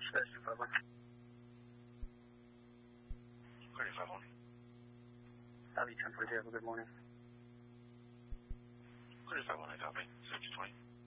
251. 351. Audi 1042, have a good morning. 351, I copy. 620.